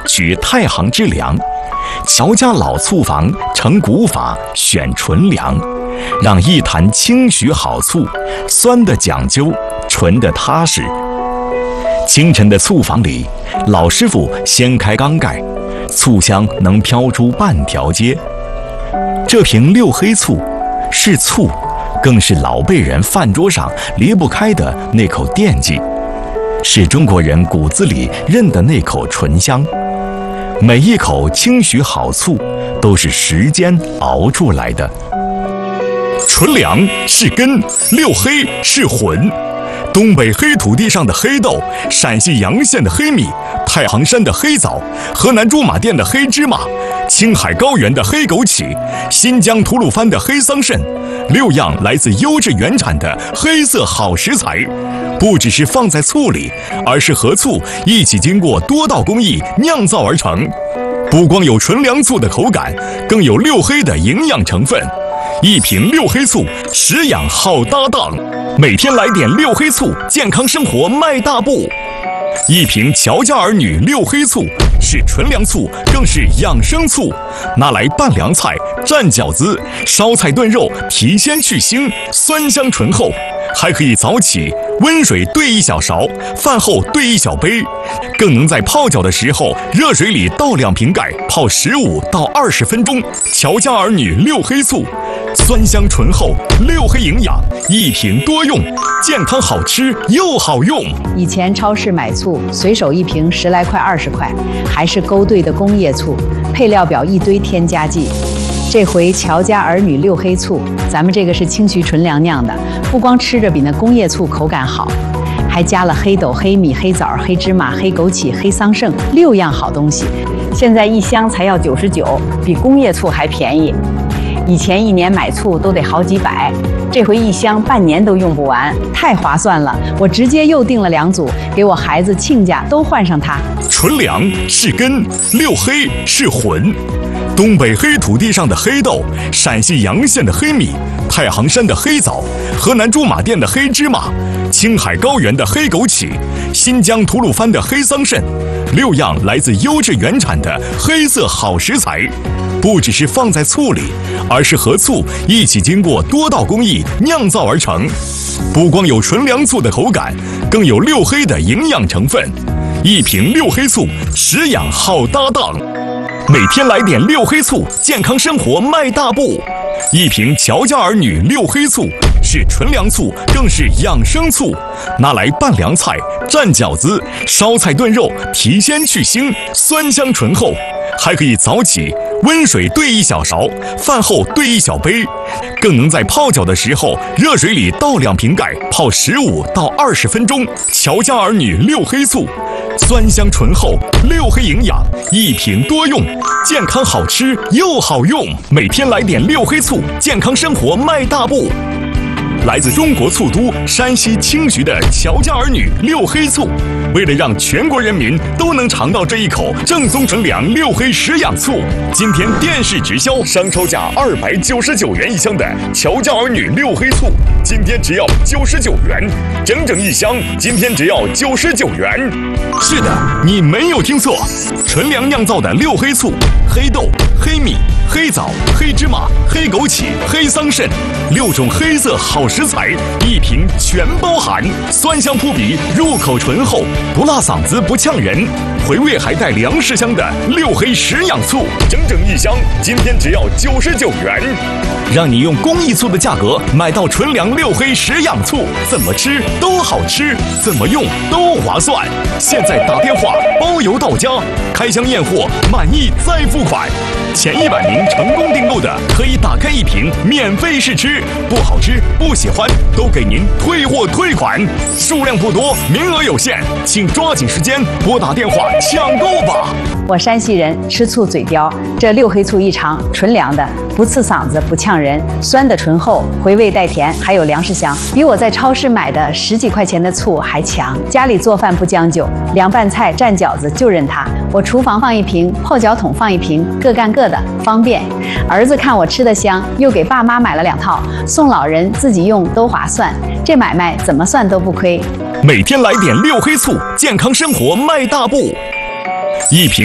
取太行之良，乔家老醋坊成古法，选纯粮，让一坛清许好醋，酸的讲究，纯的踏实。清晨的醋坊里，老师傅掀开缸盖，醋香能飘出半条街。这瓶六黑醋是醋，更是老辈人饭桌上离不开的那口惦记，是中国人骨子里认的那口醇香。每一口清许好醋，都是时间熬出来的。纯粮是根，六黑是魂。东北黑土地上的黑豆，陕西洋县的黑米，太行山的黑枣，河南驻马店的黑芝麻，青海高原的黑枸杞，新疆吐鲁番的黑桑葚，6样来自优质原产的黑色好食材，不只是放在醋里，而是和醋一起经过多道工艺酿造而成。不光有纯粮醋的口感，更有六黑的营养成分。一瓶六黑醋，食养好搭档。每天来点六黑醋，健康生活迈大步。一瓶乔家儿女六黑醋，是纯粮醋，更是养生醋，拿来拌凉菜、蘸饺子、烧菜炖肉，提鲜去腥，酸香醇厚。还可以早起温水兑1小勺，饭后兑1小杯，更能在泡脚的时候热水里倒2瓶盖，泡15到20分钟。乔家儿女六黑醋，酸香醇厚，六黑营养，一瓶多用，健康好吃又好用。 以前超市买醋，随手一瓶10来块、20块，还是勾兑的工业醋，配料表一堆添加剂。这回乔家儿女六黑醋，咱们这个是清徐纯粮酿的，不光吃着比那工业醋口感好，还加了黑豆、黑米、黑枣、黑芝麻、黑枸杞、黑桑葚6样好东西。现在1箱才要99，比工业醋还便宜。以前1年买醋都得好几百，这回1箱半年都用不完，太划算了！我直接又订了2组，给我孩子亲家都换上它。 纯粮是根，六黑是魂。东北黑土地上的黑豆，陕西洋县的黑米，太行山的黑枣，河南驻马店的黑芝麻，青海高原的黑枸杞，新疆吐鲁番的黑桑葚，6样来自优质原产的黑色好食材，不只是放在醋里，而是和醋一起经过多道工艺酿造而成。不光有纯粮醋的口感，更有六黑的营养成分。一瓶六黑醋，食养好搭档。每天来点六黑醋，健康生活迈大步。一瓶乔家儿女六黑醋，是纯粮醋，更是养生醋，拿来拌凉菜、蘸饺子、烧菜炖肉，提鲜去腥，酸香醇厚。还可以早起温水兑1小勺，饭后兑1小杯，更能在泡脚的时候热水里倒2瓶盖，泡15到20分钟。乔家儿女六黑醋，酸香醇厚，六黑营养，一瓶多用，健康好吃又好用。每天来点六黑醋，健康生活迈大步。来自中国醋都山西清徐的乔家儿女六黑醋，为了让全国人民都能尝到这一口正宗纯粮六黑食养醋，今天电视直销商超价299元1箱的乔家儿女六黑醋，今天只要99元，整整1箱，今天只要99元。是的，你没有听错，纯粮酿造的六黑醋，黑豆、黑米、黑枣、黑芝麻、黑枸杞、黑桑葚，6种黑色好食材，一瓶全包含，酸香扑鼻，入口醇厚，不辣嗓子不呛人，回味还带粮食香的六黑食养醋，整整1箱，今天只要99元，让你用工艺醋的价格买到纯粮六黑食养醋，怎么吃都好吃，怎么用都划算。现在打电话包邮到家，开箱验货，满意再付款。前100名成功订购的，可以打开1瓶免费试吃，不好吃不喜欢都给您退货退款，数量不多，名额有限，请抓紧时间拨打电话抢购吧。 我山西人，吃醋嘴刁，这六黑醋一尝，纯粮的，不刺嗓子不呛人，酸的醇厚，回味带甜，还有粮食香，比我在超市买的10几块钱的醋还强。家里做饭不将就，凉拌菜蘸饺子就认它。我厨房放1瓶，泡脚桶放1瓶，各干各的，方便。儿子看我吃得香，又给爸妈买了2套，送老人自己用都划算，这买卖怎么算都不亏。 每天来点六黑醋，健康生活迈大步。一瓶